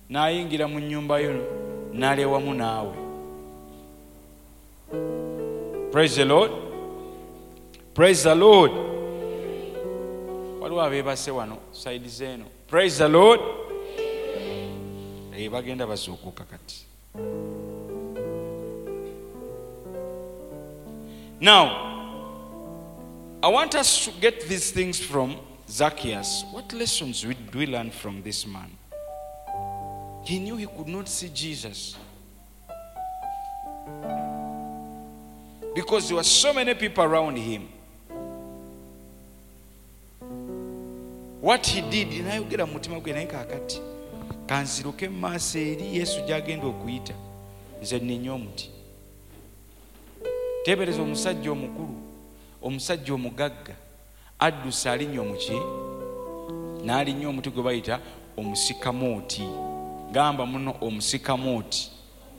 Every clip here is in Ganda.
n'ayingira mu nnyumba yo n'alya wamu naawe. Praise the Lord. Praise the Lord. Waliwo abeebase wano side zeeno. Praise the Lord. Bagenda bazuukuka kati. Now, I want us to get these things from Zacchaeus. What lessons do we learn from this man? He knew he could not see Jesus because there were so many people around him. What he did, nayogera mu mutima gwe naye kaakati kanziruke mu maaso eri Yesu gy'agenda okuyita, nze nnenya omuti. Teebereza omusajja omukulu, omusajja omugagga addusa alinnya omuki, n'alinnya omuti gwe bayita omusikamooti. Gamba muno omusikamooti.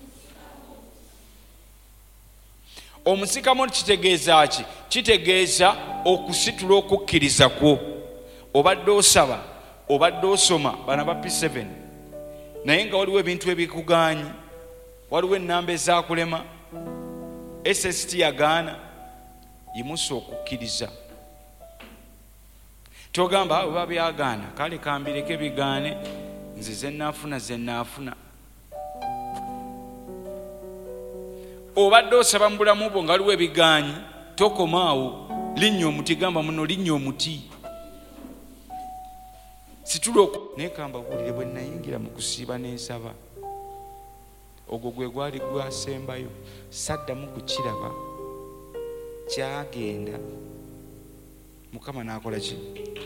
Omusikamooti kitegeeza ki? Kitegeeza okusitula okukkiriza kwo. Obadde osaba, obadde osoma bana ba P7 naye nga waliwo ebintu ebikugaanyi, waliwo ennamba ezaakulema, SST yagaana, yimusa okukkiriza. Togamba bwe babyagaana kale kambireke bigaane, nze zennaafuna. Obadde osaba mu bulamu bwo nga waliwo ebigaanyi, tokomaawo. Linnya omuti, gamba muno linnya omuti. Situlo naye kamba bulire bwe nayingira mu kusiiba n'ensaba, ogwo gwe gwali gwasembayo, saddamu kukiraba. Kyagenda Mukama n'akola ki?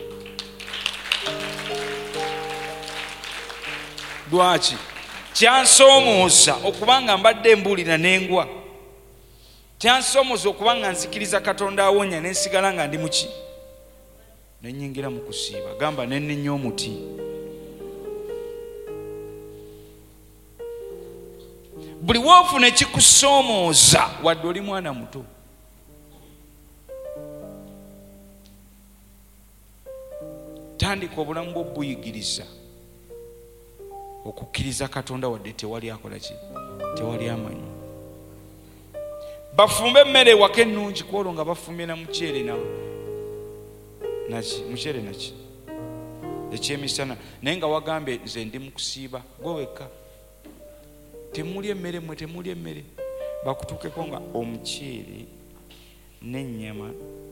Lwaki? Kyansoomooza okubanga mbadde mbuulira n'engwa. Kyansoomooza okubanga nzikiriza Katonda awonya n'ensigala nga ndi muki? Nenyingira mu kusiiba. Gamba nennenya omuti. Buli woofuna ekikusoomooza wadde oli mwana muto, tandika obulamu bwo buyigiriza okukkiriza Katonda wadde tewali akola ki? Tewali amanyi. Bafumbe emmere ewaka ennungi kwolwo nga bafumbye na muceere naki? Muceere naki? Ekyemisana. Naye nga wagambye nze ndi mu kusiiba, gwe wekka. Temuli emmere mmwe, temuli emmere. Bakutuukeko nga omuceere n'ennyama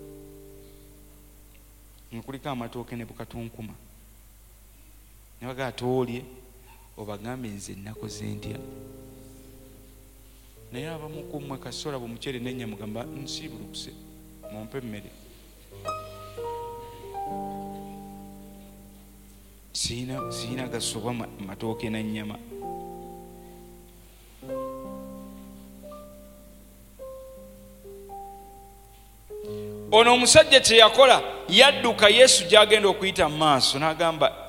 nga kuliko amatooke ne bukatunkuma. Ne bagaa toolye, obagambye nze nakoze ntya. Naye abamu ku mmwe kasola bumuceere n'ennyama mugamba nsiibulukuse, mumpe emmere. Siina gasoba matooke n'ennyama. Ono omusajja kye yakola, yadduka Yesu gy'agenda okuyita mu maaso n'agamba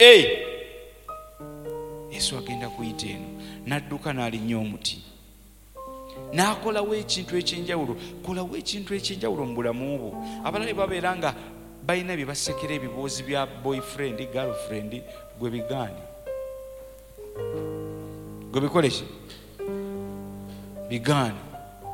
Yesu agenda kuyita eno. N'adduka n'alinnya omuti. N'akolawo ekintu ekyenjawulo. Kolawo ekintu ekyenjawulo mu bulamu bwo. Abalala babeera nga balina bye basekera ebiboozi bya boyfriend, girlfriend, gwe bigaane. Gwe bikole ki? Bigaane.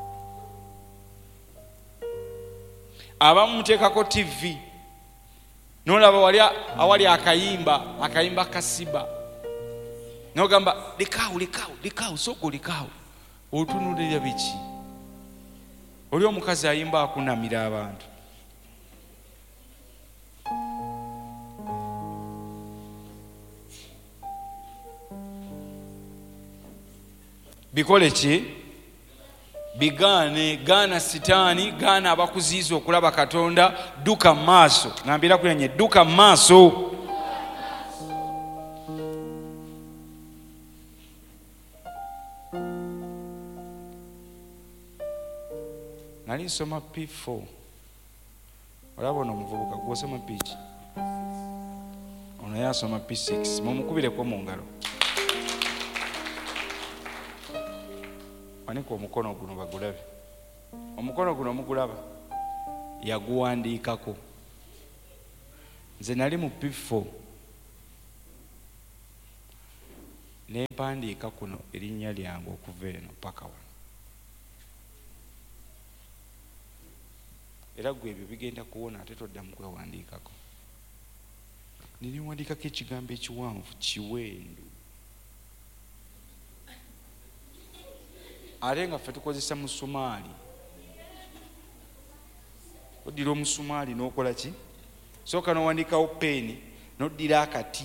Abamu muteekako TV n'olaba awali akayimba kasiba, n'ogamba likaawo, sooka likaawo. Otunuulira biki? Oli omukazi ayimba akunamira abantu. Bikole ki? Bigaane. Gaana sitaani, gaana abakuziiza okulaba Katonda. Dduka mu maaso. Ngambira kulenye, dduka mu maaso. Nali nsoma P4. Olaba ono omuvubuka gw'osoma P ki? Ono yasoma P6. Mumukubireko mu ngalo. Wanika omukono guno bagulabe. Omukono guno mugulaba. Yaguwandiikako. Nze nali mu P4. ne mpandiika kuno erinnya lyange okuva eno paka wano. Era gwe ebyo bigenda kuwona ate toddamu kwewandiikako. Niniwandiikako ekigambo ekiwanvu kiwendu. Ate nga ffe tukozesa musumaali. Oddira omusumaali n'okola ki? Sooka n'owandiikawo peeni n'oddira akati.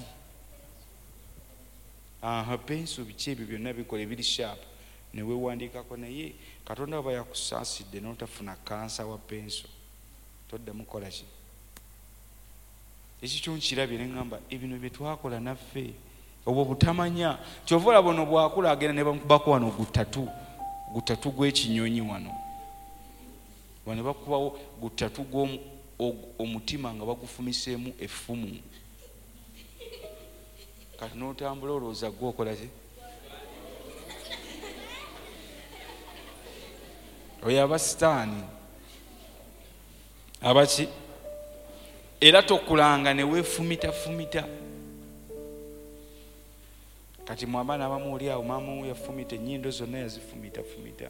Penso biki ebyo byonna bikola ebiri shaapu ne weewandiikako, naye Katonda baba yakusaasidde n'otafuna kansa wa penso toddamu kukola ki? Ekikyo nkirabye ne ŋŋamba ebino bye twakola naffe obwo butamanya. Kyova olaba ono bwakula agenda ne bamukubako wano gutatu gw'ekinyonyi wano bakubawo gutatu omutima nga bagufumiseemu effumu. Kati n'otambula olowooza gwe okola ki? Oyo aba sitaani abaki? Era tokulanga ne weefumitafumita. Kati mu abaana abamu oli awo maama we yafumita ennyindo zonna yazifumitafumita,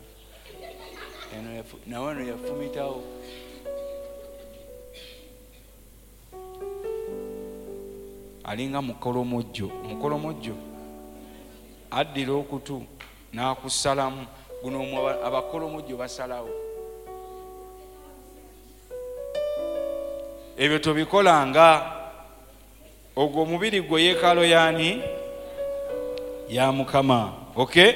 nawe no yafumitawo. Alinga mukolomojjo addira okutu n'akusalamu. Guno abakolomojjo basalawo. Ebyo tobikolanga. Ogwo omubiri gwo yeekalo yaani? Ya Mukama. Okay?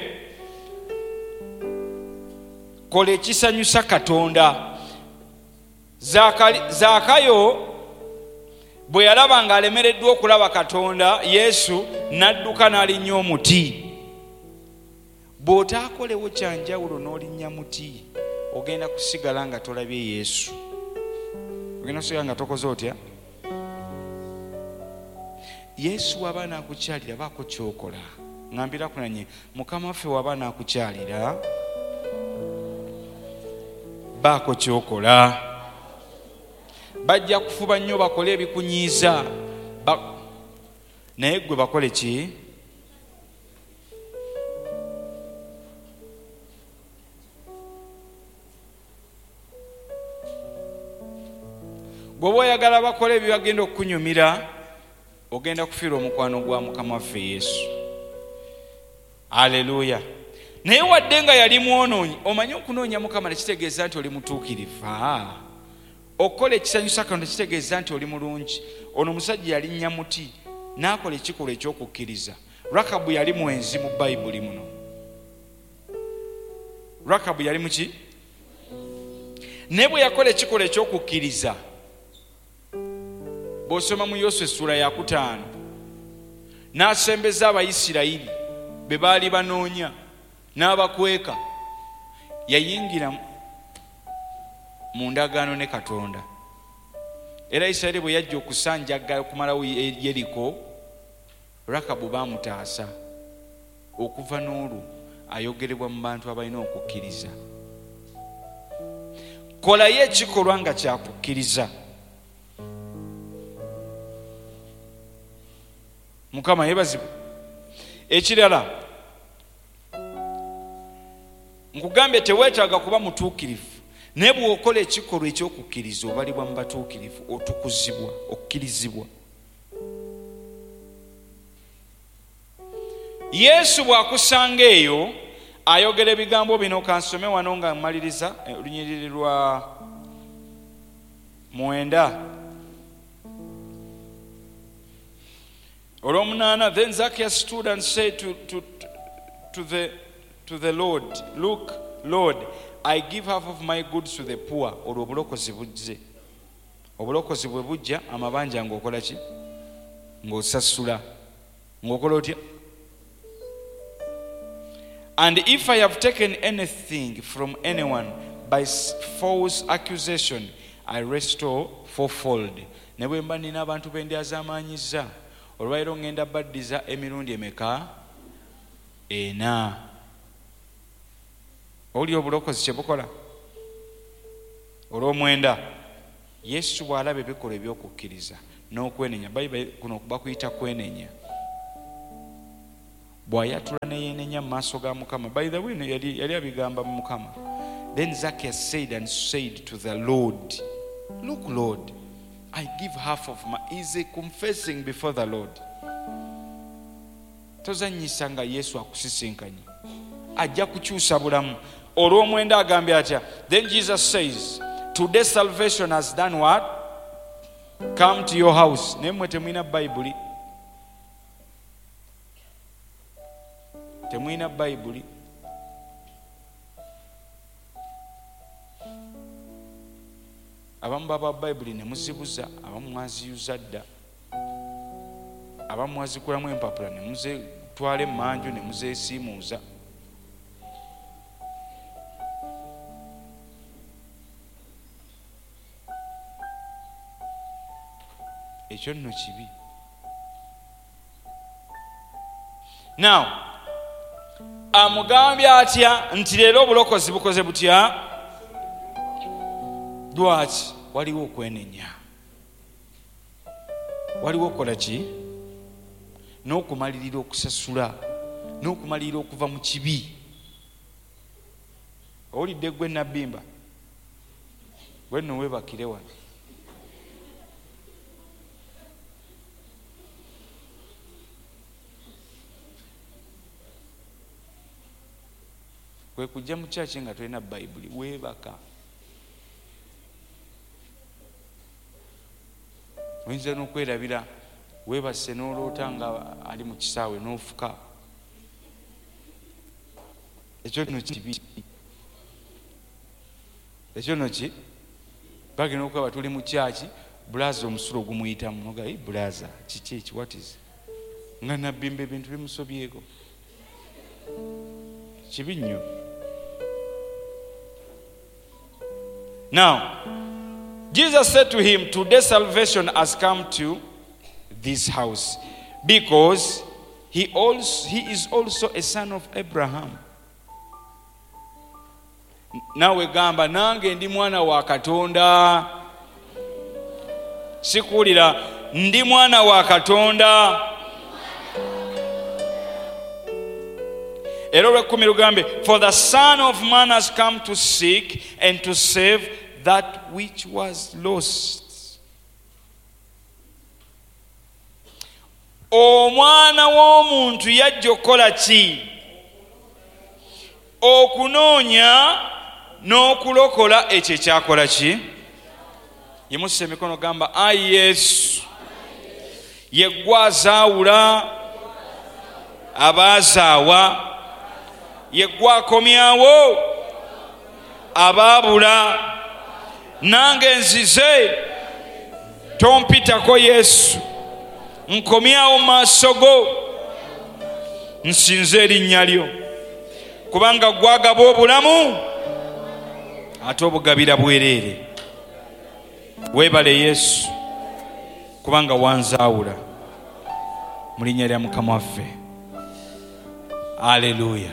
Kola ekisanyusa Katonda. Zaakayo bwe yalaba ng'alemereddwa okulaba Katonda Yesu n'adduka n'alinnya omuti. Bw'otaakolewo kyanjawulo n'olinnya muti ogenda kusigala nga tolabye Yesu. Ogenda kusigala nga tokoze otya? Yesu waba anaakukyalira baako kyokola. Ngambira kunanye Mukama waffe waba anaakukyalira baako kyokola. Bajja kufuba nnyo bakole ebikunyiiza naye gwe bakole ki? Bw'oba oyagala bakole ebibagenda okukunyumira ogenda kufiira omukwano gwa Mukama waffe Yesu. Aleluya. Naye wadde nga yali mwonoonyi, omanyi okunoonya Mukama nekitegeeza nti oli mutuukirivu. Okukola ekisanyusa Katonda kitegeeza nti oli mulungi. Ono omusajja yalinnya muti n'akola ekikolwa ekyokukkiriza. Rakabu yali mwenzi mu Bayibuli muno. Rakabu yali muki? Ne bwe yakola ekikolwa ekyokukkiriza, bw'osoma mu Yoswa essula ya 5, n'asembeza Abayisirayiri be baali banoonya n'abakweka, yayingira mu ndagaano ne Katonda. Era Isirayiri bwe yajja okusanjaga okumalawo Yeriko, Rakabu baamutaasa. Okuva n'olwo ayogerebwa mu bantu abalina okukkiriza. Kolayo ekikolwa nga kyakukkiriza. Mukama yeebazibwe. Ekirala nkugambye teweetaaga kuba mutuukirivu, naye bw'okola ekikolwa ekyokukkiriza obalibwa mu batuukirivu, otukuzibwa, okkirizibwa. Yesu bw'akusanga eyo ayogera ebigambo bino. Kansome wano nga mmaliriza olunyiriri lwa 9 olw'omunaana. Then Zacchaeus stood and said to the Lord, Look, Lord, I give half of my goods to the poor. Olwo obulokozi bujje. Obulokozi bwe bujja, amabanja ng'okola ki? Ng'osasula. Ng'okola otya? And if I have taken anything from anyone by false accusation, I restore fourfold. Ne bwe mba nina abantu be ndyazaamaanyizza, olwaleero ngenda baddiza emirundi emeka? 4. Oli obulokozi kye bukola? Olw'omwenda. Yesu bw'alaba ebikolwa eby'okukkiriza n'okwenenya, Bayibuli kuno bakuyita kwenenya. bw'ayatula ne yeenenya mu maaso ga Mukama. By the way, yali abigamba mu Mukama. Then Zacchaeus said to the Lord, look Lord, I give half of my... Is he confessing before the Lord? Tozanyisa nga Yesu akusisinkanye. Ajja kukyusa bulamu. Olw'omwenda agambye atya. Then Jesus says, today salvation has done what? Come to your house. Nemwe temwina Bible. Temwina Bible. Abamu baba Bible ne muzibuza, abamu mwaziyuza dda. Abamu mwazikulamu empapula ne muze twale manju ne muze simuuza. Ekyo nno kibi. Now, amugambye atya nti leero obulokozi bukoze butya? Lwaki? Waliwo okwenenya. Waliwo okukola ki? N'okumalirira okusasula, n'okumalirira okuva mu kibi. Owulidde gwe Nabbimba? Gwe nno weebakire wano. Kwe kujja mu kyaki nga tolina Bayibuli, weebaka. Oyinza n'okwerabira weebase n'oloota nga ali mu kisaawe n'ofuka. Ekyo nno kibi. Ekyo nno ki? Bagenda okwaba tuli mu kyaki, bulaaza omusulo gumuyitamu. Noga, bulaaza, kiki eki, what is? Nga Nabbimba ebintu bimusobyeko. Kibi nnyo. Now, Jesus said to him, today salvation has come to this house, because he is also a son of Abraham. Nawe gamba nange ndi mwana wa Katonda. Sikulira ndi mwana wa Katonda. Era olw'ekkumi lugambe, for the Son of Man has come to seek and to save that which was lost. Omwana w'omuntu yajja okukola ki? Okunoonya n'okulokola ekyo ekyakola ki? Yimusa emikono gamba, ayi Yesu, ye ggwe azaawula abaazaawa, ye ggwe akomyawo abaabula. Nange nzize, tompitako Yesu, nkomyawo maaso go, nsinze erinnya lyo, kubanga gwagaba obulamu ate obugabira bwereere. Weebale Yesu, kubanga wanzaawula. Mu linnya lya Mukama waffe. Haleluya.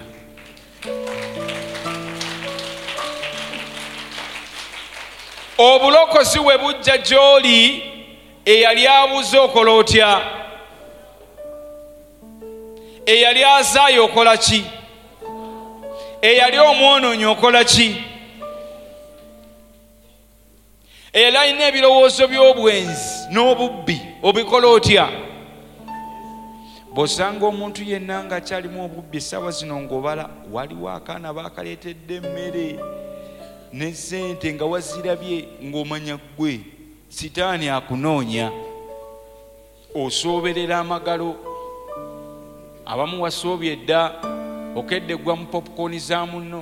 Obulokozi we bujja gy'oli, eyali abuze okola otya? Eyali azaayo okola ki? Eyali omwonoonyi okola ki? Eyali alina ebirowoozo by'obwenzi n'obubbi obikola otya? Bw'osanga omuntu yenna ng'akyalimu obubbi essaawa zino ng'obala, waliwo akaana baakaleetedde emmere ne ssente nga wazirabye ng'omanya ggwe sitaani akunoonya. Osooberera amagalo, abamu wasoobye dda, okedde gwa mu popcorn za munno.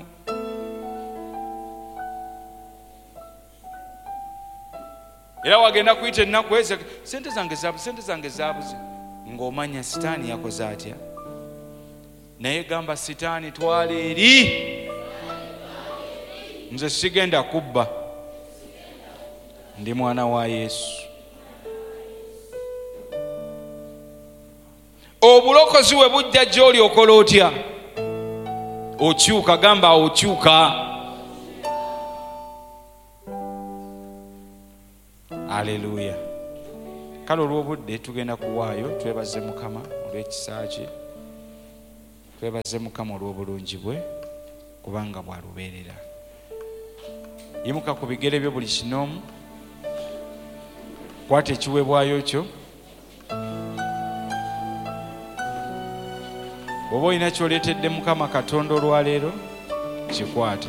Era wagenda kuyita ennaku ezo, sente zange zaabuze, ng'omanya sitaani yakoze atya. Naye gamba sitaani, twala eri, nze sigenda kubba, ndi mwana wa Yesu. Obulokozi we bujja gy'oli okola otya? Okyuka, gamba okyuka. Haleluya. Kale olw'obudde tugenda kuwaayo, twebaze Mukama olw'ekisa kye. twebaze Mukama olw'obulungi bwe kubanga bwalubeerera. Yimuka ku bigere byo buli kinoomu, kwata ekiweebwayo kyo. Bw'oba olina ky'oleetedde Mukama Katonda olwaleero, kikwate.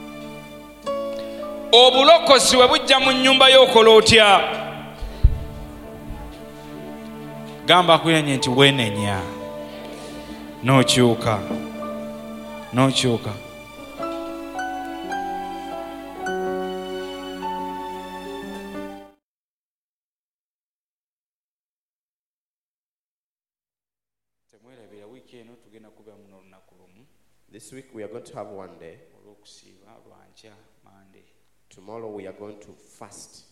Obulokozi bwe bujja mu nnyumba y'okola otya? Gamba akuyanye nti weenenya, n'okyuka. This week we are going to have one day. Tomorrow we are going to fast.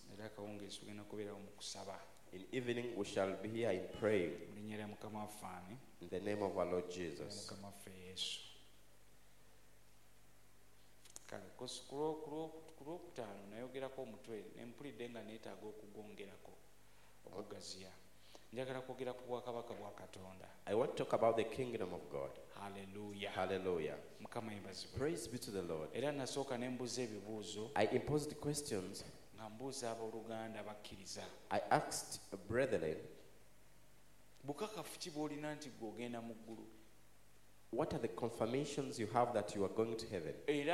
In evening we shall be here in praying. In the name of our Lord Jesus. I want to talk about the kingdom of God. Hallelujah. Hallelujah. Praise be to the Lord. I imposed questions. I asked brethren, what are the confirmations you have that you are going to heaven?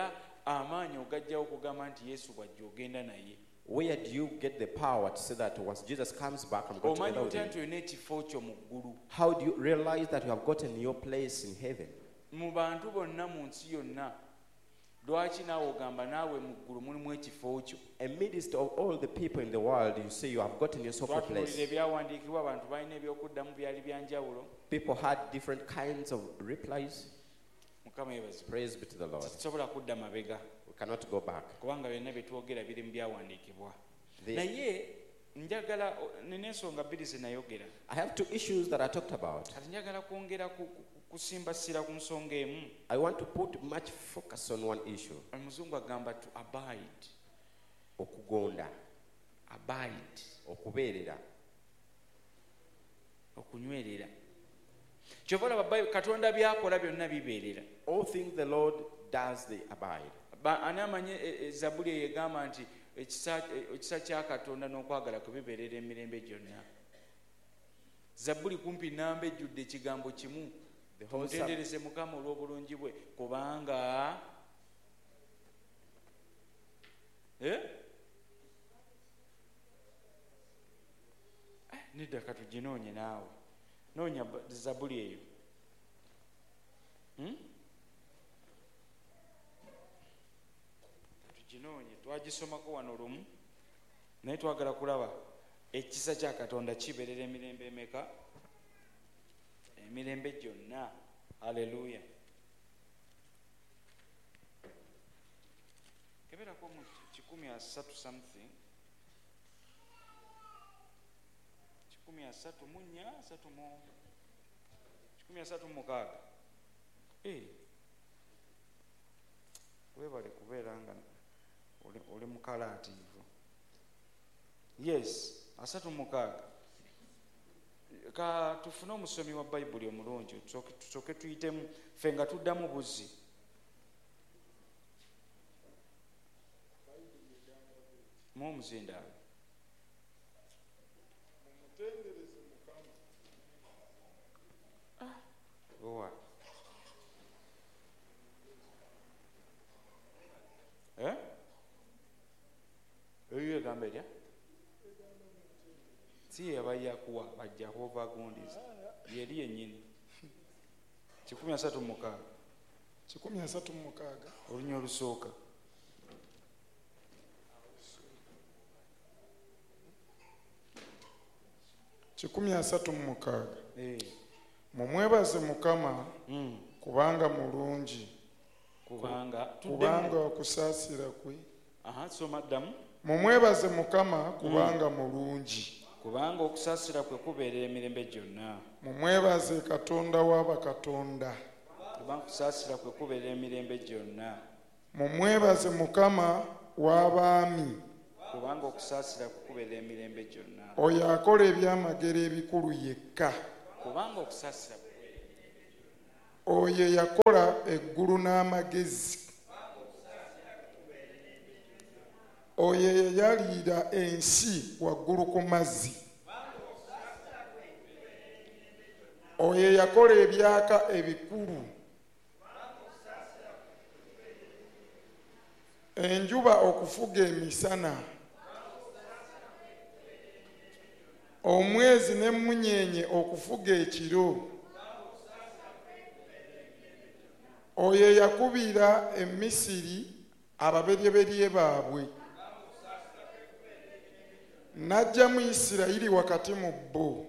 Where do you get the power to say that once Jesus comes back, I'm going to heaven with him? How do you realize that you have gotten your place in heaven? Amidst of all the people in the world, you say you have gotten yourself a place. People had different kinds of replies. Praise be to the Lord. We cannot go back. I have two issues that I talked about. I want to put much focus on one issue. Okugonda. Abide. Okubeerera. Okunywerera. Kyobola babayi Katonda byakola byonna bibeerera. All things the Lord does, they abide. Ani amanye Zabuli egamba nti ekisa kya Katonda n'okwagala kwe bibeerera emirembe gyonna. Zabuli kumpi namba ejjudde ekigambo kimu. Mutendereze Mukama olw'obulungi bwe kubanga nedda katuginoonye naawe. Noonya Zabuli eyo. Katuginoonye, twagisomako wano lumu naye twagala kulaba ekisa kya Katonda kibeerera emirembe emeka? Emirembe gyonna. Haleluya. Keberako mu 13 something. 13 webale kubeera nga oli mukalaatiivu. Yes, 36. Ka tufune omusomi wa Bayibuli omulungi tusooke tuyitemu ffe nga tuddamu buzzi. Mu omuzindaalo. Owa. Eyo egamba erya? Si yabayakuwa bajja kuva gundiza. Yeri yennyini. 13:6. 13:6. Olunya olusooka. Mumwebaze Mukama kubanga mulungi. Kubanga okusaasira kwe. Soma ddamu. Mumwebaze Mukama kubanga mulungi. Kubanga okusaasira kwe kubeerera emirembe gyonna. Mumwebaze Katonda w'abakatonda. Kubanga okusaasira kwe kubeerera emirembe gyonna. Mumwebaze Mukama w'abaami. Kubanga okusaasira kwe kubeerera emirembe gyonna. Oyo akola ebyamagero ebikulu yekka. Kubanga okusaasira oyo yakola eggulu n'amagezi, oyo yayalira ensi waggulu ku mazzi, oyo yakola ebyaka ebikulu, enjuba okufuga emisana, omwezi n'emmunyeenye okufuga ekiro, oyo yakubira emisiri ababeryeberye baabwe, n'ajja mu Isirayiri wakati mu bo.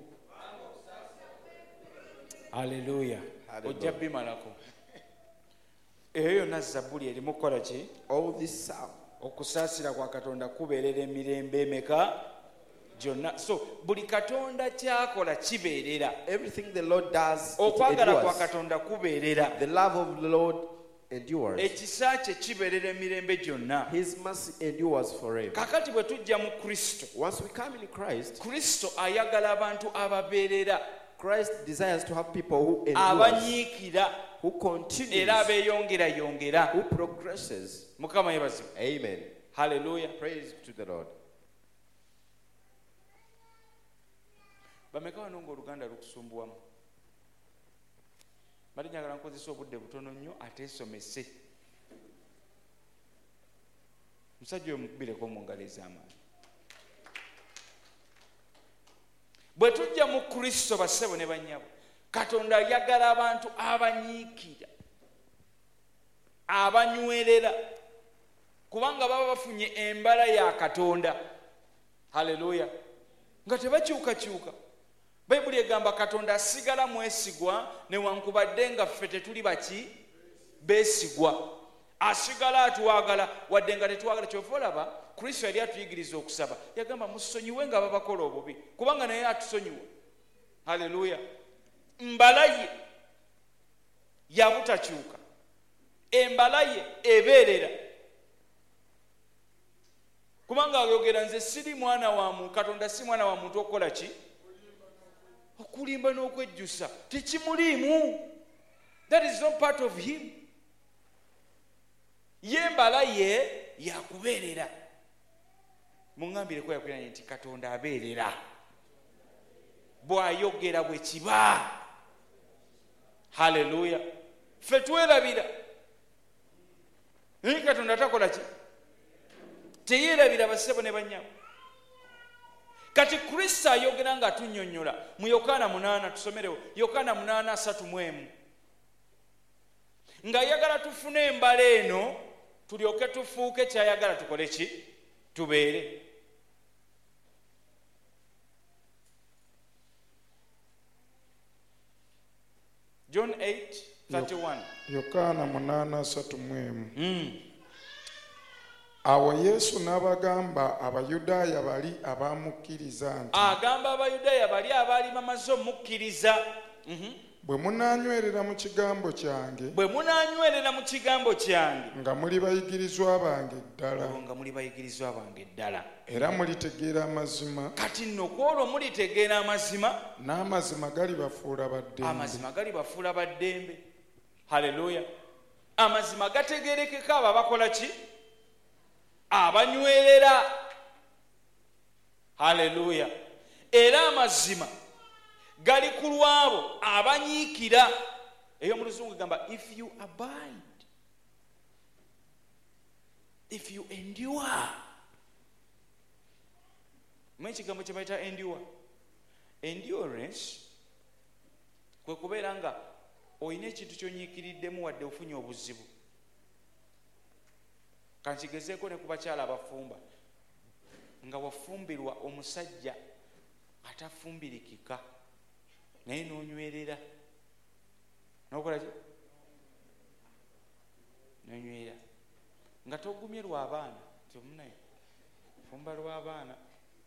Haleluya. Ojja bimalako. Eyo yonna Zabbuli erimu kukola ki? All this psalm. Okusaasira kwa Katonda kubeerera emirembe emeka gyonna. So buli Katonda kyakola kibeerera. Everything the Lord does, okwagala kwa Katonda kubeerera. The love of the Lord endures. Ekisa kye kibeerera emirembe gyonna. His mercy endures forever. Kakati bwe tujja mu Kristo. Once we come in Christ, Kristo ayagala abantu ababeerera. Christ desires to have people who endure, abanyiikira, who continues, era abeeyongera, who progresses. Mukama yebazibu. Amen. Hallelujah. Praise to the Lord. Bameka wano ng'Oluganda lukusumbuwamu. Bali njagala nkozesa obudde butono nnyo ateesomese. Musajja oyo mukubireko mu ngalo ez'amaanyi. Bwe tujja mu Kristo bassebo ne bannyabo, Katonda ayagala abantu abanyiikira, abanywerera, kubanga baba bafunye embala ya Katonda. Haleluya. Nga tebakyukakyuka. Bayibuli egamba Katonda asigala mwesigwa newankubadde nga ffe tetuli baki beesigwa. Asigala atwagala wadde nga tetwagala. Kyova olaba Kristo yali atuyigiriza okusaba, yagamba musonyiwe nga babakola obubi, kubanga naye atusonyiwa. Haleluya. Mbala ye yabutakyuka, embala ye ebeerera, kubanga ayogera nze siri mwana wa muntu, Katonda si mwana wa muntu okukola ki? Okulimba n'okwejjusa tekimuliimu. That is not part of him. Ye mbala ye yakubeerera. Muŋŋambireko yakwiranye nti Katonda abeerera, bw'ayogera bwe kiba. Haleluya. Ffe twerabira naye Katonda takola ki? Teyeerabira bassebo ne bannyabo. Kati Kristo ayogera nga atunnyonnyola mu Yokaana 8, tusomerewo Yokaana 8:31, ng'ayagala tufune embala eno tulyoke tufuuke kyayagala tukole ki? Tubeere. John 8:31. Yokaana 8:31. Awo Yesu n'abagamba Abayudaaya bali abaamukkiriza nti, agamba Abayudaaya bali abaali bamaze omukkiriza, bwe munaanywerera mu kigambo kyange, nga muli bayigirizwa bange ddala, era mulitegeera amazima, kati nno kwolwo mulitegeera amazima, n'amazima galibafuula baddembe. Haleluya. Amazima gategeerekeka abo abakola ki? Abanywerera. Haleluya. Era amazima gali ku lwabo abanyiikira. Eyo mu Luzungu egamba if you abide, if you endure. Ekigambo kye bayita endure. Endurance kwe kubeera nga olina ekintu ky'onyiikiriddemu wadde ofunye obuzibu. Kankigezeeko ne ku bakyala abafumba, nga wafumbirwa omusajja atafumbirikika naye n'onywerera, n'okola ki? N'onywerera nga togumye lw'abaana, nti omunaye fumba lw'abaana.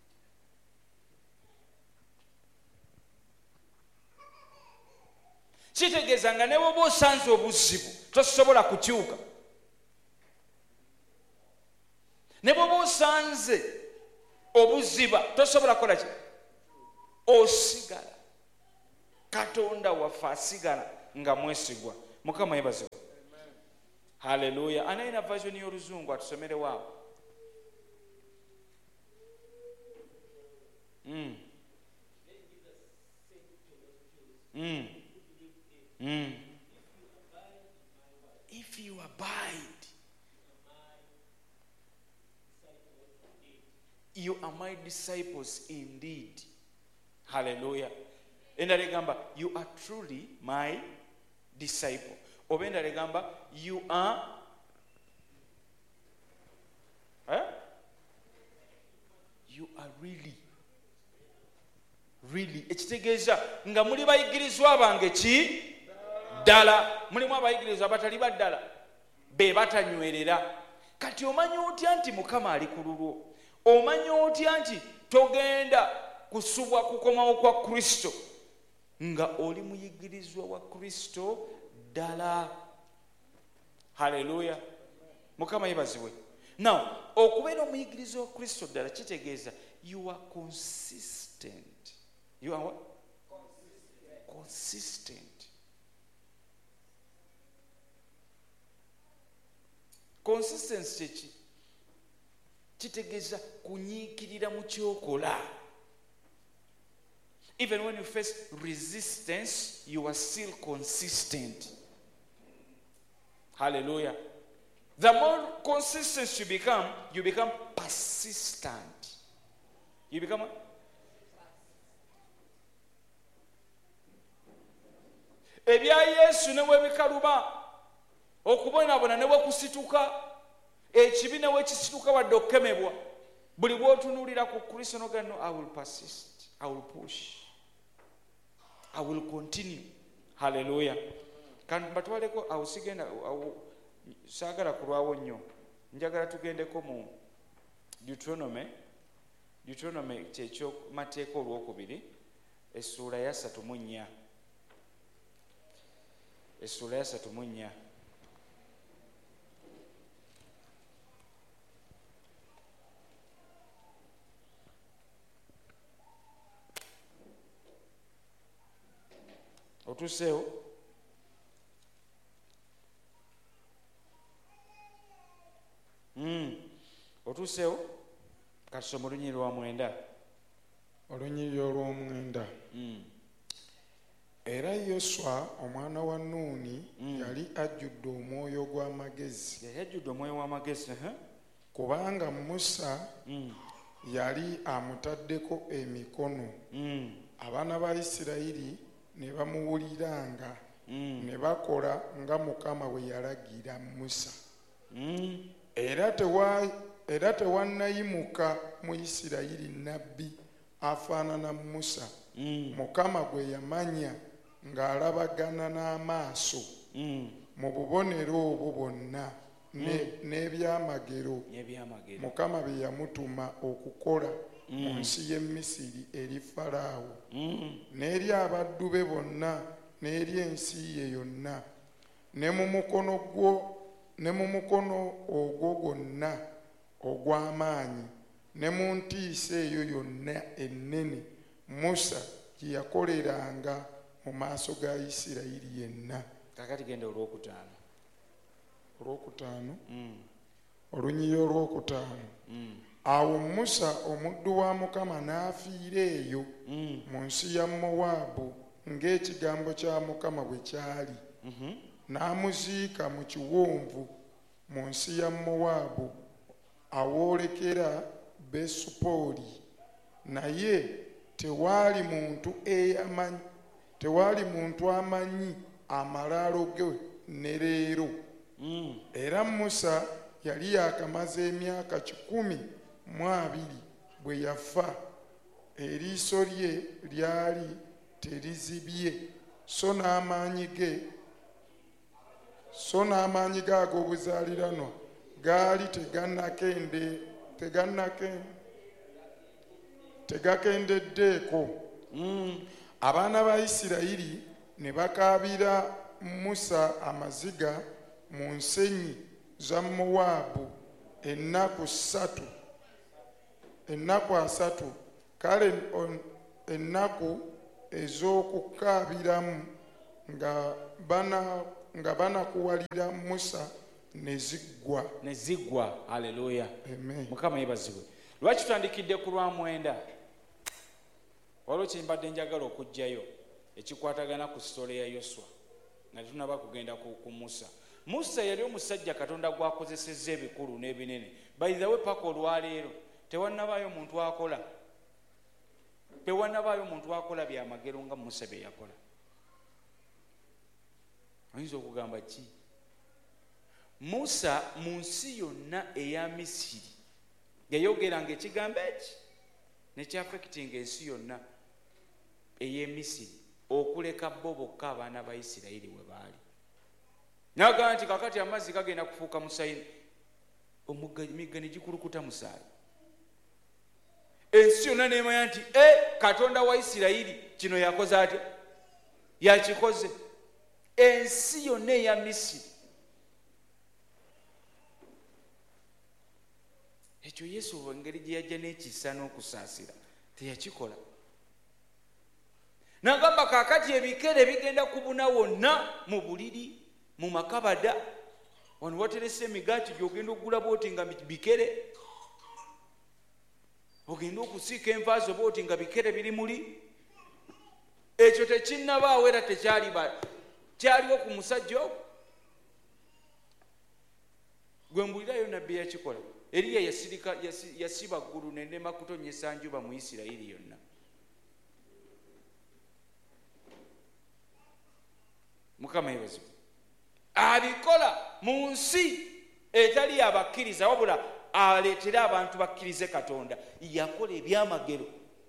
Kitegeeza nga ne bw'oba osanze obuzibu tosobola kukyuka. Ne bw'oba osanze obuziba tosobola kukola ki? Osigala. Katonda waffe asigala nga mwesigwa. Mukama yebaze. Haleluya. Anaina version y'Oluzungu atusomere wao. If you abide, you are my disciples indeed. Hallelujah. Enda legamba, you are truly my disciple. Obenda legamba, you are you are really ekitegeeza nga muli bayigirizwa bange ki ddala. Mulimu abayigirizwa abatali baddala be batanywerera. Kati omanyi otya nti Mukama ali ku lulwo? Omanyi otya nti togenda kusubwa kukomawo kwa Kristo nga oli muyigirizwa wa Kristo ddala? Haleluya. Mukama yebazibwe. Now, okubeera omuyigirizwa wa Kristo ddala kitegeeza you are consistent. You are what? Consistent. Consistency kitegeeza kunyiikirira mu kyokola. Even when you face resistance, you are still consistent. Hallelujah. The more consistent you become persistent. You become what? Ebya Yesu ne webikaluba okubonaabona ne wekusituka ekibi ne wekisituka wadde okukemebwa buli bw'otunuulira ku Kristo n'ogamba no, I will persist, I will push, I will continue. Hallelujah. Kandi batwaleko awo sigenda saagala kulwawo nnyo, njagala tugendeko mu Deuteronomy kyekyo mateeka olwokubiri essuula ya 34. Essuula ya 34. Otuseewo otuseewo katusoma olunyiri lwa 9. Olunyiri olw'omwenda. Era Yoswa omwana wa Nuuni yali ajjudde omwoyo gw'amagezi. Yali ajjudde omwoyo w'amagezi. Kubanga Musa yali amutaddeko emikono. Abaana ba Isirayiri ne bamuwuliranga ne bakola nga Mukama bwe yalagira Musa. Era tewannayimuka mu Isirayiri nnabbi afaanana Musa, Mukama gwe yamanya ng'alabagana n'amaaso mu bubonero obwo bwonna n'ebyamagero Mukama bye yamutuma okukola mu nsi y'e Misiri eri Falaawo n'eri abaddu be bonna n'eri ensi ye yonna, ne mu mukono ogwo gwonna ogw'amaanyi ne mu ntiisa eyo yonna ennene Musa gye yakoleranga mu maaso ga Isirayiri yenna. Kakati genda olw'okutaano. Olunyiri olw'okutaano. Awo Musa omuddu wa Mukama n'afiira eyo mu nsi ya Mowaabu ng'ekigambo kya Mukama bwe kyali. N'amuziika mu kiwonvu mu nsi ya Mowaabu awoolekera Besupooli. Naye tewaali muntu amanyi amalaalo ge ne leero. Era Musa yali yakamaze emyaka 12 bwe yafa, eriiso lye lyali terizibye, so n'amaanyi ge ag'obuzaaliranwa gaali tegakendeddeeko. Abaana ba Isirayiri ne bakaabira Musa amaziga mu nsenyi za Mowaabu ennaku 3. Kale ennaku ez'okukaabiramu nga banakuwalira Musa ne ziggwa. Haleluya. Amen. Mukama yebazibwe. Lwaki tutandikidde ku lwa 9? Waliwo kimbadde njagala okujjayo ekikwatagana ku sitole ya Yoswa nga tunaba kugenda ku Musa. Musa yali omusajja Katonda gwakozesezza ebikulu n'ebinene. By the way, paka olwaleero tewannabaayo muntu akola byamagero nga Musa bye yakola. Oyinza okugamba ki? Musa mu nsi yonna eya Misiri yayogeranga ekigambo eki nekyafekitinga ensi yonna ey'e Misiri okuleka bo bokka abaana ba Isirayiri we baali. Naga nti kakati amazzi gagenda kufuuka musayini, emigga ne gikulukuta musaayi. Ensi yonna nemanya nti Katonda wa Isirayiri kino yakoze atya? Yakikoze. Ensi yonna eya Misiri. Ekyo Yesu engeri gye yajja n'ekisa n'okusaasira teyakikola. Nagamba kakati ebikere bigenda kubuna wonna mu buliri, mu makabada. Wano waterese emigaati gy'ogenda okugula booti nga bikere. Ogenda okusiika envaazo booti nga bikere biri muli. Ekyo tekinnabaawo era kyaliwo ku musajja ogwo. Gwe mbulirayo nabbi yakikola. Eriya yasiba ggulu n'enema kutonyesa njuba mu Isirayiri yonna. Mukama yebazibwe. Abikola mu nsi etali abakkiriza wabula aleetera abantu bakkirize Katonda. Yakola ebyamagero.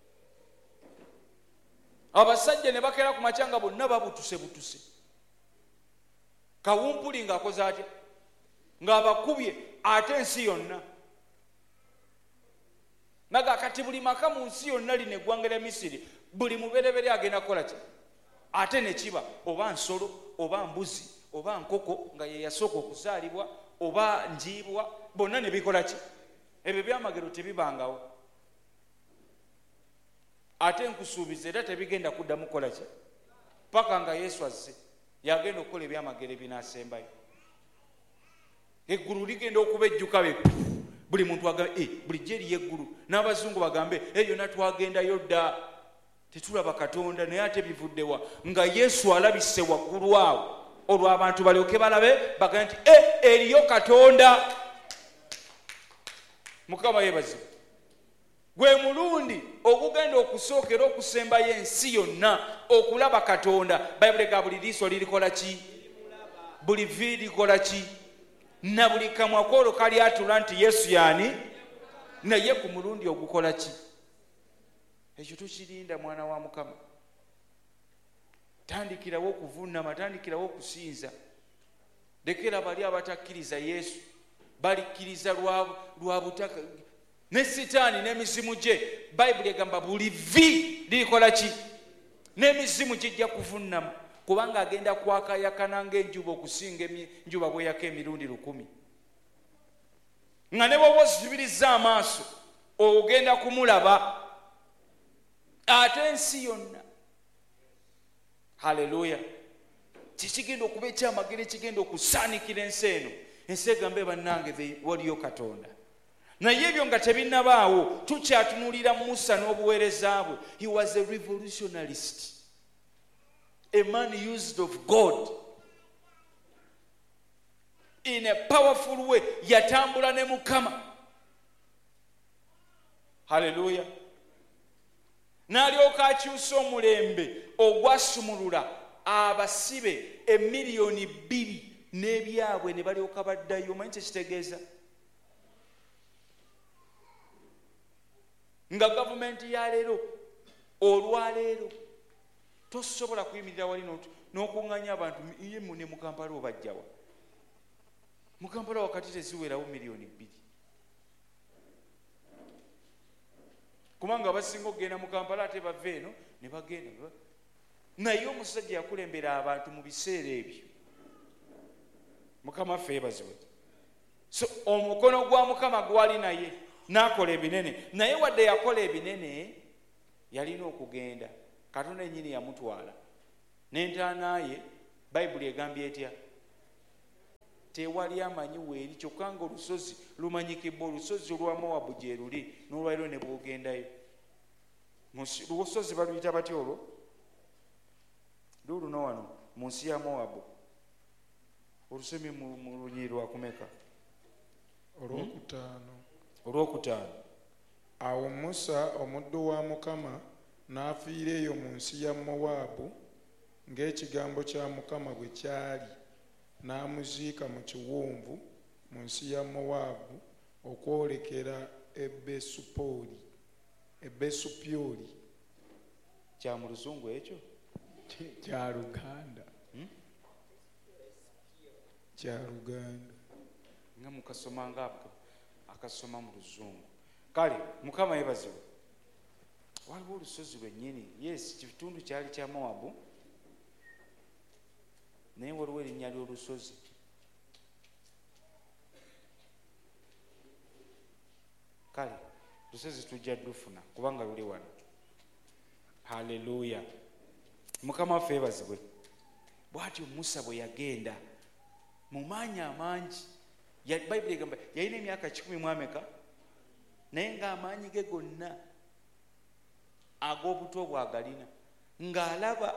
Abasajja ne bakera ku macanga bonna babutuse. Kawumpuli ng'akoze atya? Ng'abakubye ate ensi yonna. Naga kati buli maka mu nsi yonna lino eggwanga lya Misiri buli muberebere agenda kukola ki? Ate ne kiba oba nsolo oba mbuzi oba nkoko nga ye yasooka okuzaalibwa oba njiibwa bonna ne bikola ki? Ebyo byamagero tebibangawo. Ate nkusuubiza era tebigenda kuddamu kukola ki? Paka nga Yesu azze yagenda okukola ebyamagero ebinaasembayo. Eggulu ligenda okuba ejjuka be. Buli muntu agambe bulijjo eriyo eggulu. N'abazungu bagambe yonna twagendayo dda tetulaba Katonda, naye ate bivuddewa nga Yesu alabise waggulu awo olwo abantu balyoke balabe bagambe nti eriyo Katonda. Mukama yebazibwe. Gwe mulundi ogugenda okusookera okusembayo ensi yonna okulaba Katonda. Bayibuli ga buli liiso lirikola ki? Buli vi likola ki? Na buli kamwa kolo kali atula nti Yesu yani, naye ku mulundi ogukola ki? Ekyo tukirinda mwana wa Mukama. Tandikirawo okuvuunama, tandikirawo okusinza. Lekera bali abatakkiriza Yesu balikkiriza lwa butaka ne Sitaani n'emizimu gye. Bayibuli egamba buli vi lirikola ki? N'emizimu gijja kuvuunama. Kubanga agenda kwakayakana ng'enjuba okusinga enjuba bweyaka emirundi 100. Nga ne bw'oba ozibiriza amaaso ogenda kumulaba ate ensi yonna. Haleluya. Kikigenda okuba ekyamagero ekigenda okusaanikira ensi eno. Ensi egambe bannange waliyo Katonda. Naye ebyo nga tebinnabaawo tukyatunulira Musa n'obuweereza bwe. He was a revolutionarist. A man used of God in a powerful way. Yatambula ne Mukama. Hallelujah. N'alyoka akyusa omulembe ogwasumulula abasibe 2,000,000 n'ebyabwe ne balyoka baddayo. Omanyi kye kitegeeza? Nga gavumenti ya leero olwaleero tosobola kuyimirira wali n'okuŋŋanya abantu ye ne mu Kampala obajjawa. Mu Kampala wakati teziwerawo 2,000,000. Kubanga abasinga okugenda mu Kampala ate bava eno ne bagenda. Naye omusajja yakulembera abantu mu biseera ebyo. Mukama ffe yeebazibwe. So omukono gwa Mukama gwali naye n'akola ebinene. Naye wadde yakola ebinene yalina okugenda. Katonda yennyini yamutwala n'entaana ye bayibuli egambye etya? Tewali amanyi weeri, kyokka nga olusozi lumanyikibwa, olusozi olwa Mowabu gye luli, n'olwaliro ne bwogendayo. Olusozi baluyita batya olwo? Luno wano mu nsi ya Mowabu. Olusemi mu lunyiri lwakumeka? Olwokutaano. Awo Musa omuddu wa Mukama n'afiira eyo mu nsi ya Mowaabu ng'ekigambo kya Mukama bwe kyali, n'amuziika mu kiwonvu mu nsi ya Mowaabu okwolekera Ebesupyoli. Kya mu Luzungu ekyo? Kya Luganda. Kya Luganda. Nga mukasoma nga akasoma mu Luzungu. Kale Mukama yeebazibwe. Waliwo olusozi lwennyini, yes, kitundu kyali kya Mowabu, naye waliwo erinnya ly'olusozi. Kale lusozi tujja dufuna kubanga luli wano. Haleluya. Mukama waffe yeebazibwe. Bw'atyo Musa bwe yagenda mu maanyi amangi, bayibuli egamba yalina emyaka 10 mu ameka, naye ng'amaanyi ge gonna ag'obuto bwagalina, ng'alaba,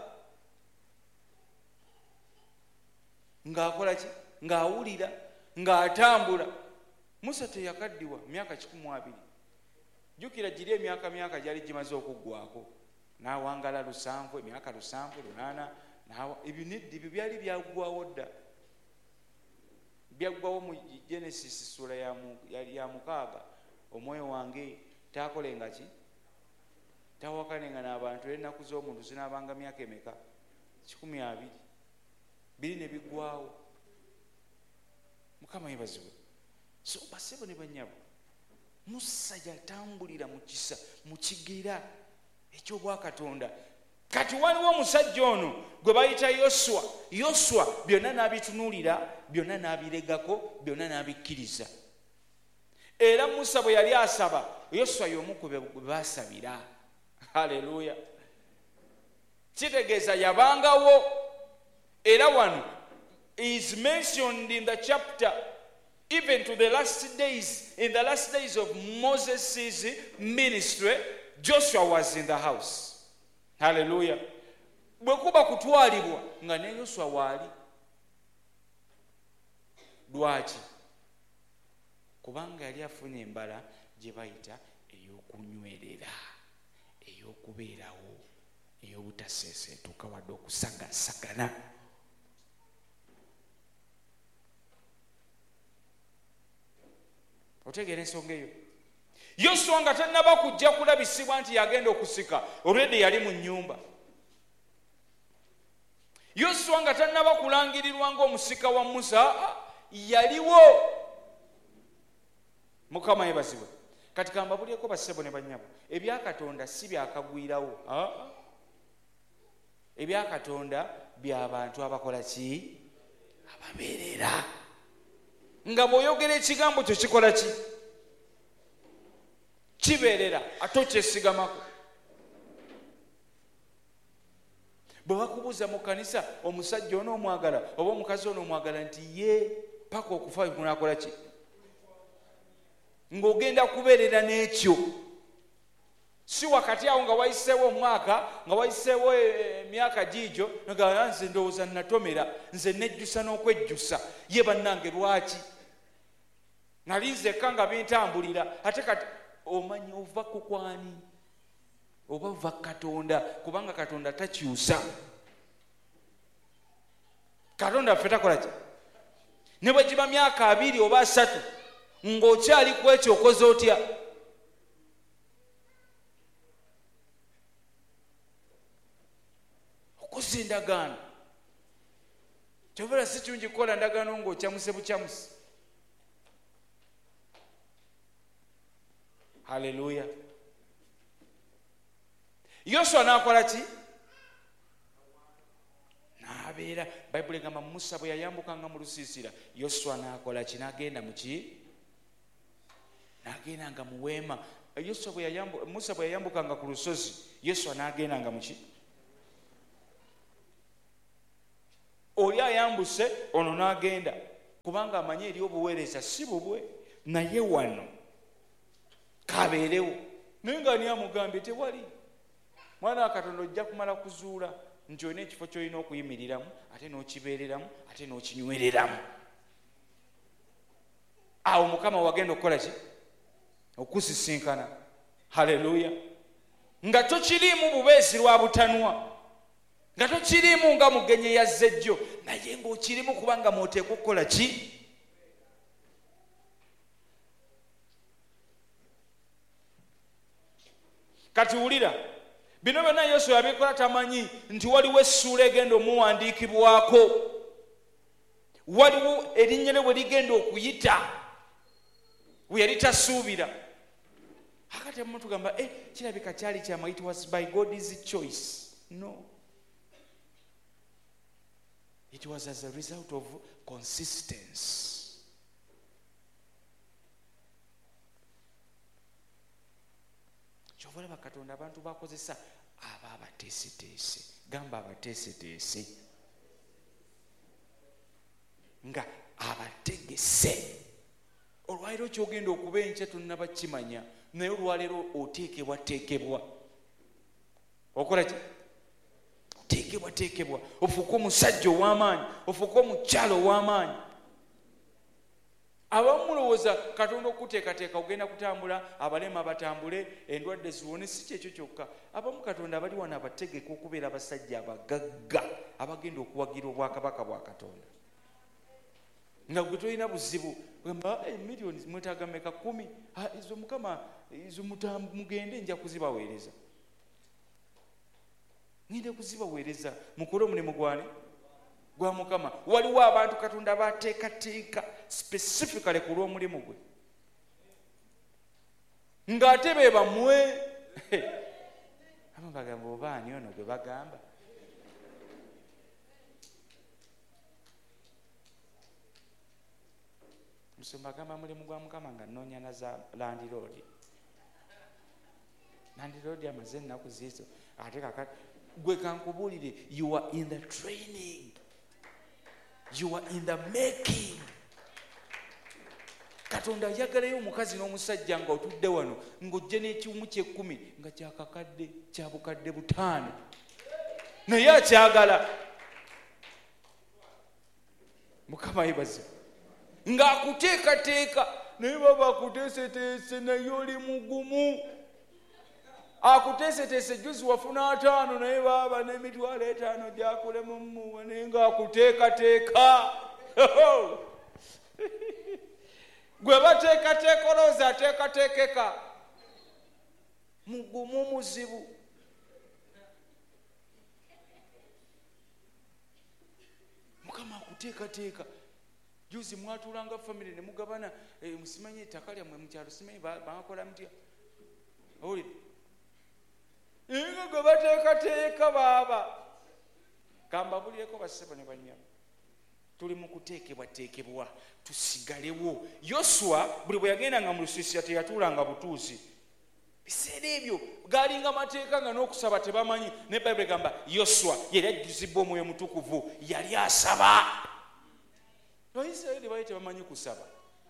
ng'akola ki, ng'awulira, ng'atambula. Musa teyakaddiwa myaka 12. Jjukira giri emyaka gyali gimaze okuggwako, n'awangala 7, emyaka 7, 8, ebyo nedda, ebyo byali byaggwawo dda. Byaggwawo mu Genesis sura ya 6. Omwoyo wange taakolenga ki? Tawakanenga n'abantu, ennaku z'omuntu zinaabanga myaka emeka? 12. Biri ne biggwawo. Mukama yeebazibwe. So basebo ne bannyabo, Musa yatambulira mu kisa, mu kigera eky'obwakatonda. Kati waliwo omusajja ono gwe bayita Yoswa byonna n'abitunuulira, byonna n'abiregako, byonna n'abikkiriza. Era Musa bwe yali asaba, Yoswa y'omu ku be baasabira. Haleluya. Kitegeeza yabangawo. Era wano is mentioned in the chapter even to the last days. In the last days of Moses' ministry, Joshua was in the house. Hallelujah. Bwe kuba kutwalibwa nga ne Yoswa waali. Lwaki? Kubanga yali afunye embala gye bayita ey'okunywerera, ey'okubeerawo, ey'obutaseeseetuka wadde okusagasagana. Otegeera ensonga eyo? Yoswa nga tannaba kujja kulabisibwa nti yagenda okusika, olwedde yali mu nnyumba. Yoswa nga tannaba kulangirirwa ng'omusika wa Musa, yaliwo. Mukama yeebazibwe. Kati kambabulyeko bassebo ne bannyabo, ebyakatonda si byakagwirawo. Ebyakatonda by'abantu abakola ki? Ababeerera. Nga bw'oyogera ekigambo kyo kikola ki? Kibeerera, ate okyesigamako. Bwe bakubuuza mu kkanisa omusajja ono omwagala oba omukazi ono omwagala nti ye paka okufa kunaakola ki? Ng'ogenda kubeerera n'ekyo. Si wakati awo nga wayiseewo omwaka, nga wayiseewo emyaka giigyo, nga nze ndowooza natomera, nze nejjusa n'okwejjusa. Ye bannange lwaki? Nali nzekka nga bintambulira, ate kati omanyi ova ku kwani? Oba ova Katonda, kubanga Katonda takyusa. Katonda ffe takola ki? Ne bwe giba myaka 2 oba 3 ng'okyali ku ekyo okoze otya? Okoze endagaano. Kyobera si kirungi kukola ndagaano ng'okyamuse bukyamuse. Haleluya. Yoswa n'akola ki? N'abeera. Bayibuli egamba Musa bwe yayambukanga mu lusiisira, Yoswa n'akola ki? N'agenda mu ki? N'agendanga mu weema. Musa bwe yayambukanga ku lusozi, Yoswa n'agendanga mu ki? oli ayambuse ono n'agenda kubanga amanye eri obuweereza si bubwe naye wano kabeerewo naye nga ani amugambye tewali mwana wa Katonda ojja kumala kuzuula nti olina ekifo ky'olina okuyimiriramu ate n'okibeereramu ate n'okinywereramu. Awo Mukama wagenda okukola ki? Okusisinkana. Haleluya. Nga tokiriimu bubeezi lwa butanwa, nga tokiriimu nga mugenyi yazze jjo, naye ng'okirimu kubanga mw'oteekwa okukola ki? Kati wulira, bino byonna Yoswa yabikola tamanyi nti waliwo essuula egenda omuwandiikibwako, waliwo erinnya lye bwe ligenda okuyita we yali tasuubira. Akati mu tugamba kirabika kyali kyama, it was by God's choice. No, it was as a result of consistency. Kyovola bakatonda abantu bakozesa aba abateeseteese, gamba abateeseteese nga abategese. Olwaleero kyogenda okuba enkya tonnaba kimanya, naye olwaleero oteekebwateekebwa okola ki? Oteekebwateekebwa ofuuke omusajja ow'amaanyi, ofuuke omukyalo ow'amaanyi. Abamu mulowooza Katonda okuteekateeka ogenda kutambula, abalema batambule, endwadde ziwone. Si kyekyo kyokka. Abamu Katonda abali wano abategeka okubeera abasajja abagagga abagenda okuwagira obwakabaka bwa Katonda. Nga gwe tolina buzibu gamba miliyoni mwetaaga meka 10, izo Mukama izo mugende nja kuzibaweereza. Ngende kuzibaweereza mukole omulimu gwani gwa Mukama. Waliwo abantu Katonda bateekateeka specifically ku lw'omulimu gwe, ng'ate be bamwe abo bagamba obaani ono gwe bagamba. Musumba gamba mulimu gwa Mukama nga nnoonya na za landiroodi. Landiroodi amaze ennaku ziizo ate kakati gwe kankubuulire, you are in the training, you are in the making. Katonda yagalayo omukazi n'omusajja nga otudde wano ng'ojja n'ekiwumu kye10 nga kyakakadde kya bukadde 5 naye akyagala. Mukama yebaze ng'akuteekateeka naye baba akuteeseteese naye oli mugumu. Akuteeseteese juzi wafuna 5 naye baba n'emitwalo 5 gyakulemu mmuwa naye ng'akuteekateeka. Gwe bateekateeka olowooza ateekateekeka, mugumu muzibu. Mukama akuteekateeka. Juzi mwatuulanga family ne mugabana musimanyi ettaka lyammwe mu kyalo, simanyi bakola mutya? Owulire nga gwe bateekateeka baaba. Kambabulireko bassebo ne bannyabo, tuli mu kuteekebwateekebwa tusigalewo. Yoswa buli bwe yagendanga mu lusiisira teyatuulanga butuuzi. Biseera ebyo galinga mateeka nga n'okusaba tebamanyi. Ne Bayibuli egamba Yoswa yali ajjuzibwa Omwoyo Mutukuvu, yali asaba. Abayisirayiri baali tebamanyi kusaba.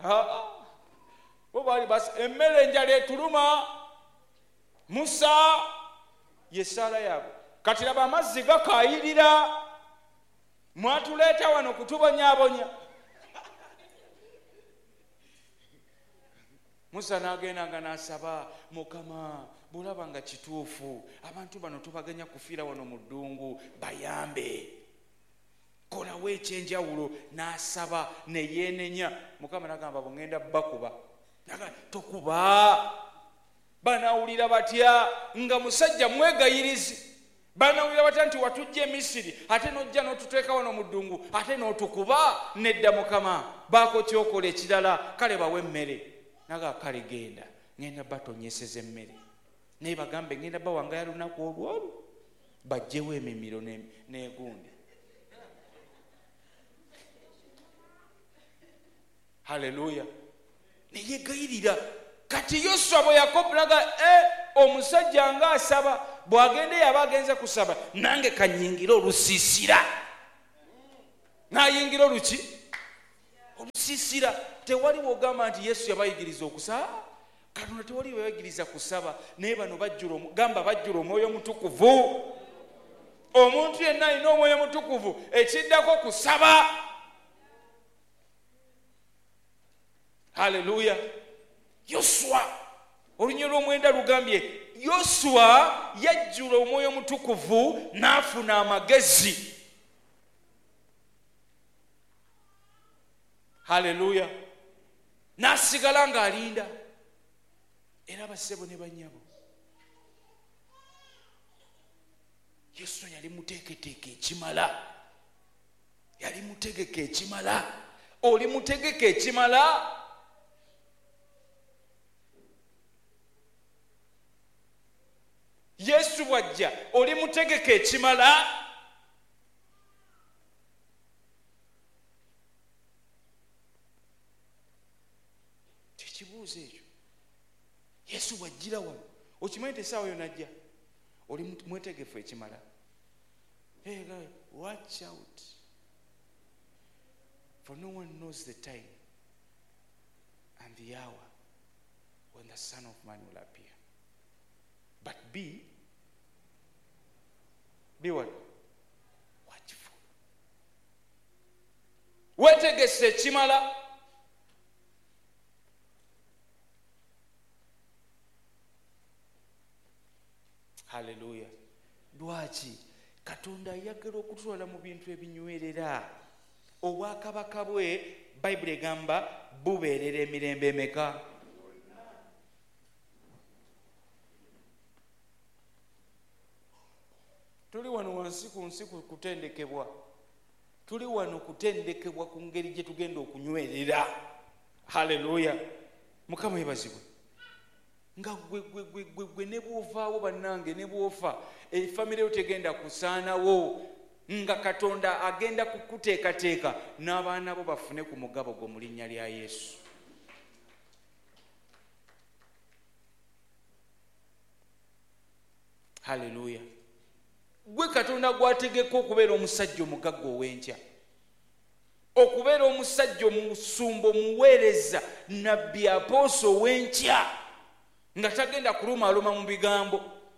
Bo baali basi emmere enjala etuluma, Musa yesaala yaabwe. Kati laba amazzi gakaayirira, mwatuleeta wano kutubonyaabonya. Musa n'agendanga n'asaba, Mukama bulaba nga kituufu, abantu bano tubaganya kufiira wano mu ddungu, bayambe, kolawo ekyenjawulo. N'asaba ne yeenenya. Mukama n'agamba bw'ŋŋenda bakuba, tokuba. Banawulira batya nga musajja mwegayirizi? Banawulira batya nti watujja e Misiri ate n'ojja n'otuteeka wano mu ddungu ate n'otukuba? Nedda, Mukama baako kyokola ekirala, kale bawe emmere. Naga kale genda, ngenda batonyeseza emmere. Naye bagambe ngenda bawangaya lunaku olwolu, bajjewo emimiro n'egundi. Haleluya. Neyegayirira. Kati Yoswa bwe yakobulaga omusajja ng'asaba, bw'agende yaba agenze kusaba, nange kanyingira olusiisira. n'ayingira oluki olusiisira. Tewali wogamba nti Yesu yabayigiriza okusaba. Katonda tewali bayigiriza kusaba, naye bano gamba bajjula Omwoyo Mutukuvu. Omuntu yenna alina Omwoyo Mutukuvu ekiddako kusaba. Haleluya. Yoswa olunyiro lw'omwenda lugambye Yoswa yajjula Omwoyo Mutukuvu n'afuna amagezi. Haleluya. N'asigala ng'alinda. Era bassebo ne bannyabo, Yesu yali muteeketeeke ekimala. Yali mutegeke ekimala. Oli mutegeke ekimala? Yesu bw'ajja oli mutegeke ekimala? Tekibuuzo ekyo. Yesu bw'ajjira wano okimanyi essaawa yo najja oli mwetegefu ekimala. Hey guys, watch out, for no one knows the time and the hour when the Son of Man will appear. But be what? Watchful. Wetegese ekimala. Haleluya. Lwaki Katonda ayagala okutwala mu bintu ebinywerera. Obwakabaka bwe Bayibuli egamba bubeerera emirembe emeka? Tuli wano wansi ku nsi kutendekebwa. Tuli wano kutendekebwa ku ngeri gye tugenda okunywerera. Haleluya. Mukama yebazibwe. Nga gwe ne bw'ovaawo bannange ne bw'ofa efamire yo tegenda kusaanawo, nga Katonda agenda kukuteekateeka n'abaana bo bafune ku mugabo gwo mu linnya lya Yesu. Haleluya. Gwe Katonda gwategeka okubeera omusajja omugagga ow'enkya, okubeera omusajja omusumba omuweereza nabbi apooso ow'enkya, nga tagenda kulumaaluma mu bigambo.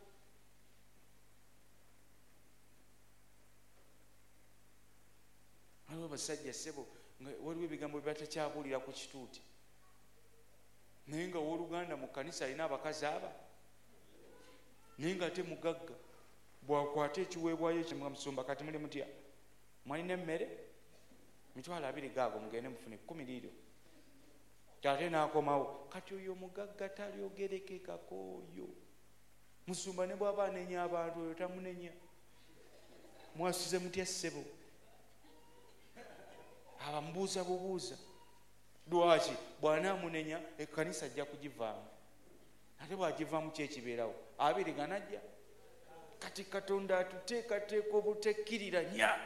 Waliwo basajja ssebo nga waliwo ebigambo bye batakyabuulira ku kituuti, naye nga owooluganda mu kkanisa alina abakazi aba, naye nga ate mugagga. Bwakwata ekiweebwayo ekyo musumba, kati muli mutya? Mwalina emmere? Mitwalo 2 gaago mugende mufune 10 liiro. Ate n'akomawo. Kati oyo mugagga talyogerekekako oyo. Musumba ne bw'aba anenya abantu oyo tamunenya. Mwasize mutya ssebo? Abamubuuza bubuuza. Lwaki? Bw'anaamunenya ekkanisa ajja kugivaamu. Ate bw'agivaamu kyekibeerawo? 2 ganajja. Kati Katonda atuteekateeka obutekkiriranya.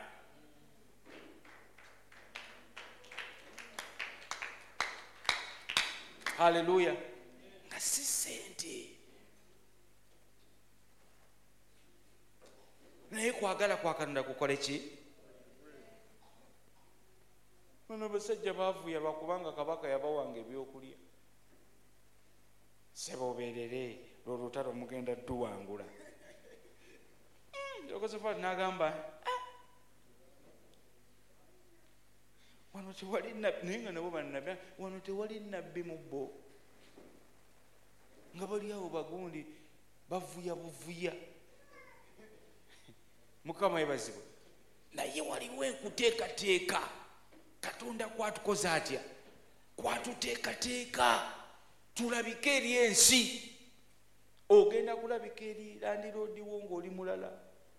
Haleluya. Nga si ssente, naye kwagala kwa Katonda kukole ki? Bano basajja baavuya lwakubanga kabaka yabawanga ebyokulya. Ssebo obeerere lw'olutalo mugenda tuwangula. Yekosafaati n'agamba wano tewali nabbi, naye nga nabo bannabbi, wano tewali nabbi mu bo. Nga bali awo bagundi bavuya buvuya. Mukama yebazibwe. Naye waliwo enkuteekateeka. Katonda kwatukoza atya? Kwatuteekateeka tulabike eri ensi. Ogenda kulabika eri landiroodi wo ng'oli mulala.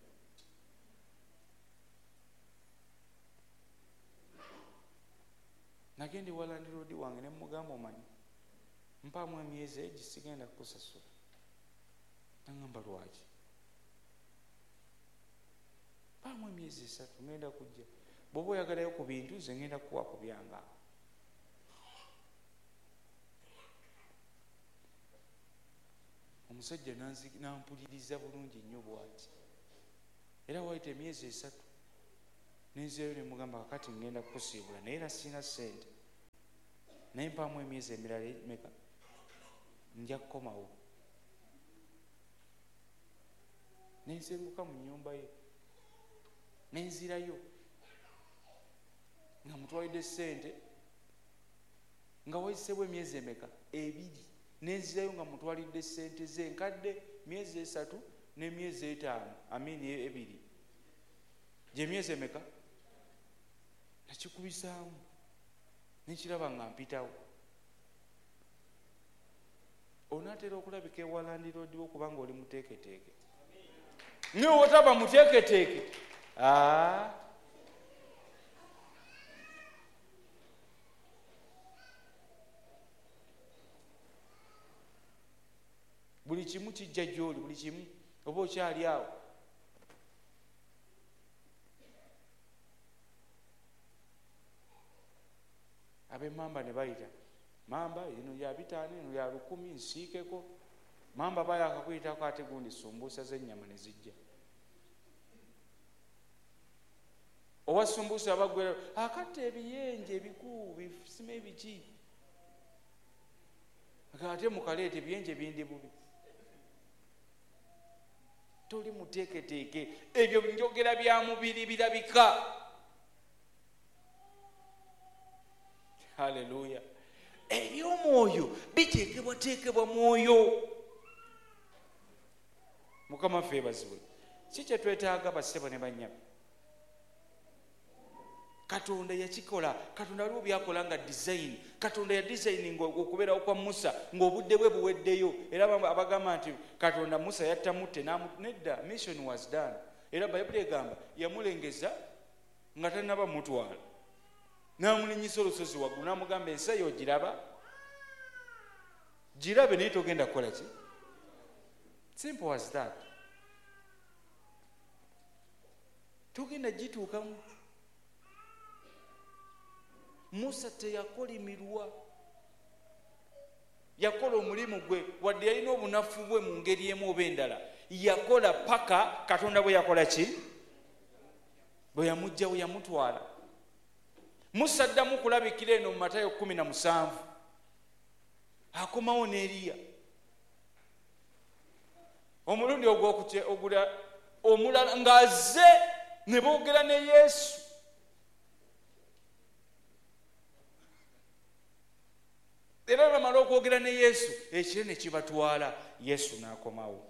Nagende wa landiroodi wange ne mugamba omanyi mpaamu emyezi egi sigenda kukusasula. Nangamba lwaki? Mpaamu emyezi 3 ngenda kujja. Bw'oba oyagalayo ku bintu nze ngenda kuwa ku byanga. Omusajja nampuliriza bulungi nnyo bw'ati. Era wayita emyezi 3 nenzeyo ne mugamba kakati ngenda kukusiibula naye era sina ssente naye mpaamu emyezi emirala meka nja kukomawo. Nensenguka mu nnyumba ye nenzirayo nga mutwalidde ssente nga wayiseewo emyezi emeka 2 nenzirayo nga mutwalidde ssente ze nkadde myezi 3 n'emyezi 5 2 gye myezi emeka nakikubisaamu nekiraba nga mpitawo. Onaatera okulabika ewalandiroodiwo kubanga oli muteeketeeke naye wotaba muteeketeeke buli kimu kijja gy'oli, buli kimu oba okyali awo. Ab'emmamba ne bayita mamba eno ya 5 eno ya 10 nsiikeko. Mamba bayakakuyitako ate gundi sumbuusa z'ennyama ne zijja. Owa sumbuusa abagwera akatta ebiyenje ebikuu bisima ebiki ate mukaleeta ebiyenje bindi bubi. Toli muteeketeeke, ebyo njogera bya mubiri birabika. Haleluya. Eby'omwoyo biteekebwateekebwa mwoyo. Mukama ffe bazibwe. Si kye twetaaga bassebo ne bannyabo. Katonda yakikola. Katonda waliwo byakola nga design. Katonda ya designing okubeerawo kwa Musa ng'obudde bwe buweddeyo. Era abagamba nti Katonda Musa yattamutte nedda, mission was done. Era Bayibuli egamba yamulengeza nga tannaba mutwala. N'amulinyisa olusozi waggulu n'amugamba ensi eyo ogiraba? Girabe naye togenda kukola ki? Simple as that. Togenda gituukamu. Musa teyakolimirwa. Yakola omulimu gwe wadde yalina obunafu bwe mu ngeri emu oba endala. Yakola paka Katonda bwe yakola ki? Bwe yamugjawo yamutwala. Musa addamu kulabikira eno mu Matayo 17. Akomawo ne Eriya. Omulundi ogula omulala ng'azze ne boogera ne Yesu. Era bamala okwogera ne Yesu ekire ne kibatwala. Yesu n'akomawo.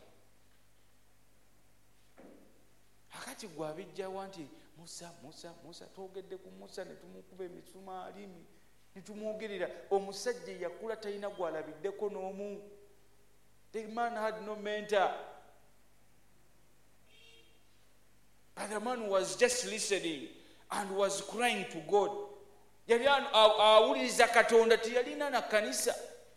Akati gwe abijjawa nti Musa twogedde ku Musa ne tumukuba emisumaali ne tumwogerera. Omusajja yakula talina gwalabiddeko n'omu. The man had no mentor. But the man was just listening and was crying to God. Yali awuliriza Katonda, tiyalina na kanisa.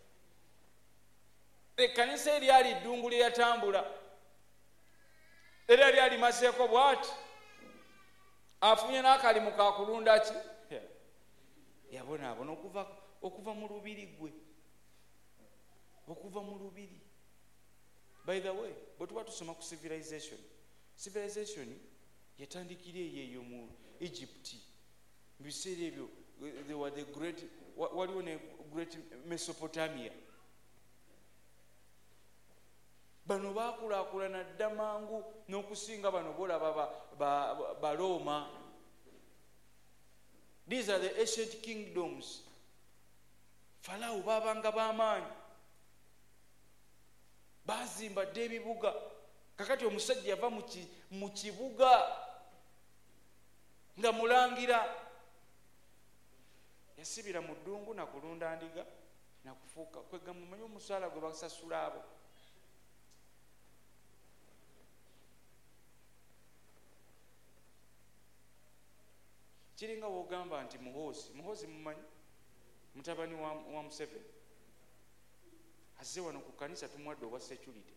Ekkanisa eryali ddungu lye yatambula era lyali maseeko bw'ati. Afunye n'akalimu ka kulunda ki? Yabonaabona okuva mu lubiri gwe. Okuva mu lubiri. By the way, bwe tuba tusoma ku civilization yatandikira eyo mu Egypt. Mu biseera ebyo they were the great, waliwo ne great Mesopotamia. Bano baakulaakulana dda mangu n'okusinga bano bolaba ba Roma. These are the ancient kingdoms. Farao babanga b'amaanyi. Bazimba dde ebibuga. Kakati omusajja yava mu kibuga nga mulangira. Yasibira mu ddungu na kulunda ndiga na kufuuka kwega mumanyi omusaala gwe basasula abo. Kiringa wogamba nti Muhoozi mumanyi mutabani wa Museveni azze wano ku kanisa tumwadde obwa security.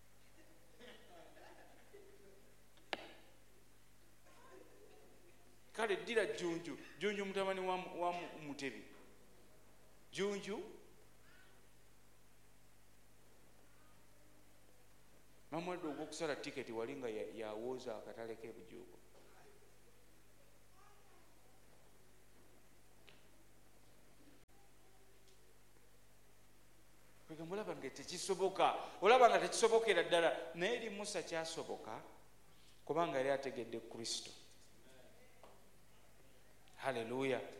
Kale ddira Junju mutabani wa Mutebi. Junju mamwadde ogw'okusala tiketi wali nga yawooza akatale k'ebujuuko. mulaba nga tekisoboka, olaba nga tekisobokera ddala, naye eri Musa kyasoboka kubanga yali ategedde Kristo. Haleluya.